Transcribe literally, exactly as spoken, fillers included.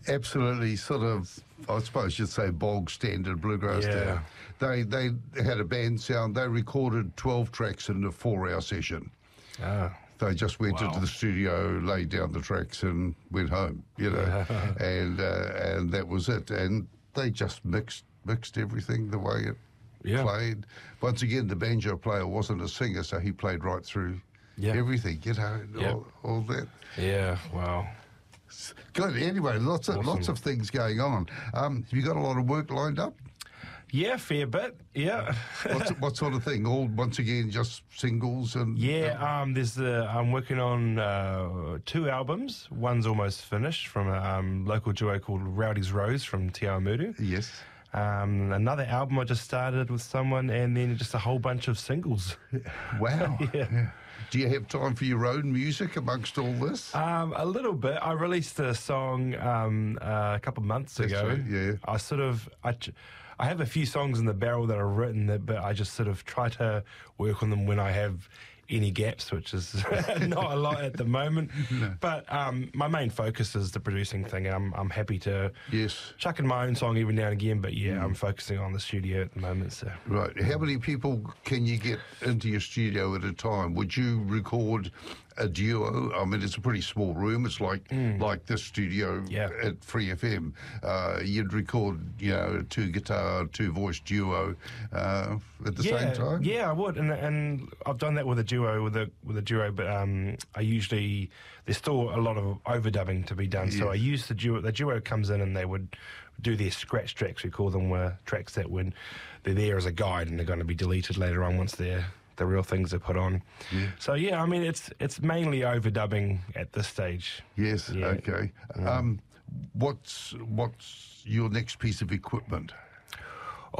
absolutely sort of, I suppose you'd say, bog standard bluegrass. Yeah. There. They they had a band sound. They recorded twelve tracks in a four-hour session. Ah. They just went Wow. into the studio, laid down the tracks, and went home. You know, Yeah. and uh, and that was it. And they just mixed mixed everything the way it Yeah. played. Once again, the banjo player wasn't a singer, so he played right through Yeah. everything. You know, Yep. all, all that. Yeah, wow. Good. Anyway, lots of Awesome. lots of things going on. Um, have you got a lot of work lined up? Yeah, fair bit. Yeah. What's, what sort of thing? All once again just singles and Yeah, um, there's uh, I'm working on uh, two albums. One's almost finished from a um, local duo called Rowdy's Rose from Te Awamutu. yes. Um, another album I just started with someone, and then just a whole bunch of singles. Wow. Yeah. Do you have time for your own music amongst all this? Um, a little bit. I released a song um, uh, a couple of months That's ago. right, yeah. I sort of I, ch- I have a few songs in the barrel that are written, that, but I just sort of try to work on them when I have any gaps, which is not a lot at the moment. No. But um, my main focus is the producing thing, and I'm I'm happy to Yes. chuck in my own song every now and again. But yeah, I'm focusing on the studio at the moment. So Right. How many people can you get into your studio at a time? Would you record a duo? I mean, it's a pretty small room. It's like like this studio Yeah. at Free F M. Uh, you'd record, you know, a two guitar, two voice duo uh, at the yeah, same time. yeah, I would, and and I've done that with a duo with a with a duo, but um, I usually there's still a lot of overdubbing to be done. So Yes. I use the duo. The duo comes in and they would do their scratch tracks. We call them, were tracks that when they're there as a guide and they're going to be deleted later on once they're the real things are put on. Yeah. So yeah, I mean it's it's mainly overdubbing at this stage. Yes. Yeah. Okay. Um, what's what's your next piece of equipment?